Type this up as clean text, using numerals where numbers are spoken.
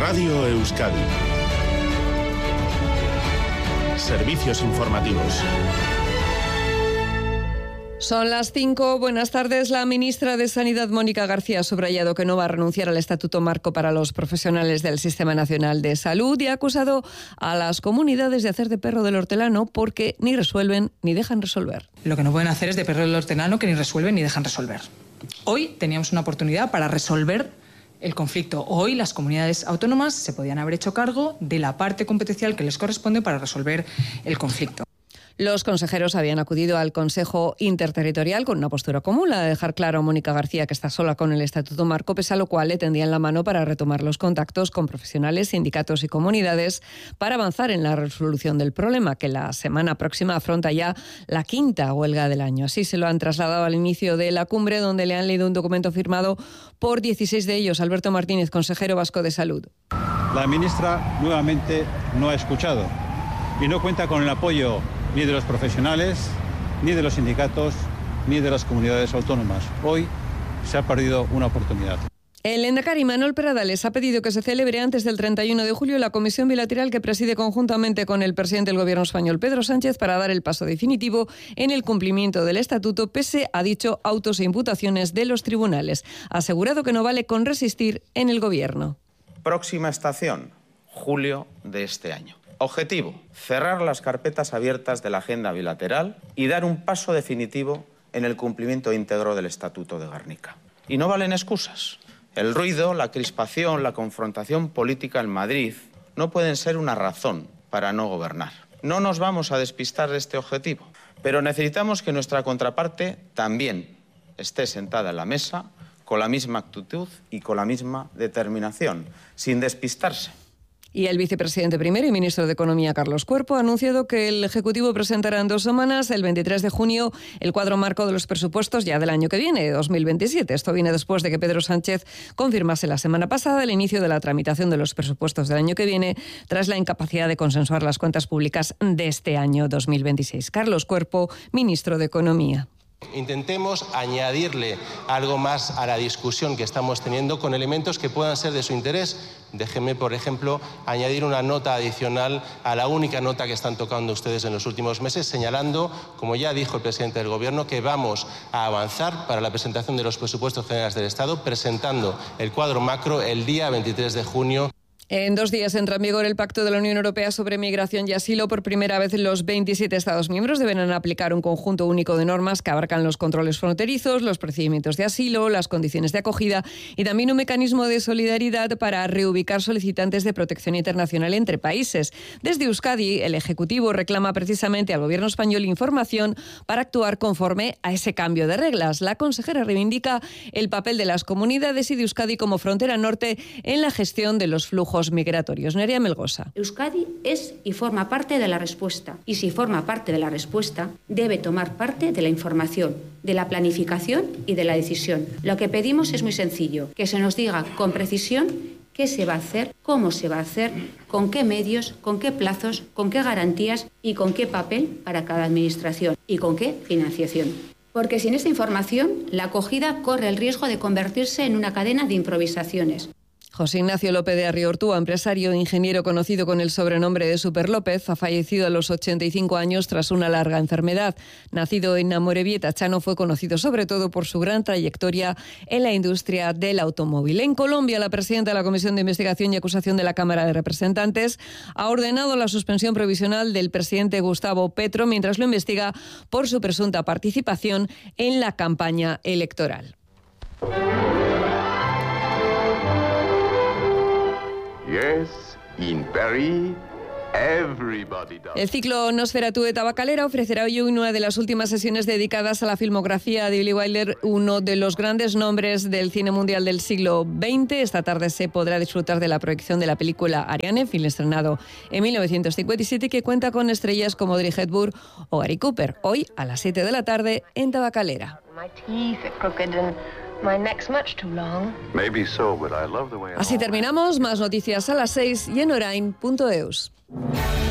Radio Euskadi. Servicios informativos. Son las 5. Buenas tardes. La ministra de Sanidad, Mónica García, ha subrayado que no va a renunciar al Estatuto Marco para los profesionales del Sistema Nacional de Salud y ha acusado a las comunidades de hacer de perro del hortelano porque ni resuelven ni dejan resolver. Lo que no pueden hacer es de perro del hortelano que ni resuelven ni dejan resolver. Hoy teníamos una oportunidad para resolver el conflicto. Hoy las comunidades autónomas se podían haber hecho cargo de la parte competencial que les corresponde para resolver el conflicto. Los consejeros habían acudido al Consejo Interterritorial con una postura común, la de dejar claro a Mónica García que está sola con el Estatuto Marco, pese a lo cual le tendían la mano para retomar los contactos con profesionales, sindicatos y comunidades para avanzar en la resolución del problema, que la semana próxima afronta ya la 5ª huelga del año. Así se lo han trasladado al inicio de la cumbre, donde le han leído un documento firmado por 16 de ellos. Alberto Martínez, consejero vasco de Salud. La ministra nuevamente no ha escuchado y no cuenta con el apoyo ni de los profesionales, ni de los sindicatos, ni de las comunidades autónomas. Hoy se ha perdido una oportunidad. El lehendakari Manuel Pradales ha pedido que se celebre antes del 31 de julio la comisión bilateral que preside conjuntamente con el presidente del Gobierno español, Pedro Sánchez, para dar el paso definitivo en el cumplimiento del Estatuto, pese a dicho autos e imputaciones de los tribunales. Ha asegurado que no vale con resistir en el Gobierno. Próxima estación, julio de este año. Objetivo, cerrar las carpetas abiertas de la agenda bilateral y dar un paso definitivo en el cumplimiento íntegro del Estatuto de Gernika. Y no valen excusas. El ruido, la crispación, la confrontación política en Madrid no pueden ser una razón para no gobernar. No nos vamos a despistar de este objetivo, pero necesitamos que nuestra contraparte también esté sentada en la mesa con la misma actitud y con la misma determinación, sin despistarse. Y el vicepresidente primero y ministro de Economía, Carlos Cuerpo, ha anunciado que el Ejecutivo presentará en 2 semanas, el 23 de junio, el cuadro marco de los presupuestos ya del año que viene, 2027. Esto viene después de que Pedro Sánchez confirmase la semana pasada el inicio de la tramitación de los presupuestos del año que viene, tras la incapacidad de consensuar las cuentas públicas de este año 2026. Carlos Cuerpo, ministro de Economía. Intentemos añadirle algo más a la discusión que estamos teniendo con elementos que puedan ser de su interés. Déjenme, por ejemplo, añadir una nota adicional a la única nota que están tocando ustedes en los últimos meses, señalando, como ya dijo el presidente del Gobierno, que vamos a avanzar para la presentación de los presupuestos generales del Estado, presentando el cuadro macro el día 23 de junio. En 2 días entra en vigor el Pacto de la Unión Europea sobre Migración y Asilo. Por primera vez, los 27 Estados miembros deberán aplicar un conjunto único de normas que abarcan los controles fronterizos, los procedimientos de asilo, las condiciones de acogida y también un mecanismo de solidaridad para reubicar solicitantes de protección internacional entre países. Desde Euskadi, el Ejecutivo reclama precisamente al Gobierno español información para actuar conforme a ese cambio de reglas. La consejera reivindica el papel de las comunidades y de Euskadi como frontera norte en la gestión de los flujos migratorios. Nerea Melgosa. Euskadi es y forma parte de la respuesta. Y si forma parte de la respuesta, debe tomar parte de la información, de la planificación y de la decisión. Lo que pedimos es muy sencillo, que se nos diga con precisión qué se va a hacer, cómo se va a hacer, con qué medios, con qué plazos, con qué garantías y con qué papel para cada administración y con qué financiación. Porque sin esta información, la acogida corre el riesgo de convertirse en una cadena de improvisaciones. José Ignacio López de Arriortúa, empresario e ingeniero conocido con el sobrenombre de Super López, ha fallecido a los 85 años tras una larga enfermedad. Nacido en Amorebieta, Chano fue conocido sobre todo por su gran trayectoria en la industria del automóvil. En Colombia, la presidenta de la Comisión de Investigación y Acusación de la Cámara de Representantes ha ordenado la suspensión provisional del presidente Gustavo Petro mientras lo investiga por su presunta participación en la campaña electoral. Yes, in Paris, everybody does. El ciclo Nosferatu de Tabacalera ofrecerá hoy una de las últimas sesiones dedicadas a la filmografía de Billy Wilder, uno de los grandes nombres del cine mundial del siglo XX. Esta tarde se podrá disfrutar de la proyección de la película Ariane, film estrenado en 1957, que cuenta con estrellas como Audrey Hepburn o Gary Cooper. Hoy a las 7 de la tarde en Tabacalera. Así terminamos, más noticias a las 6 y en orain.eus.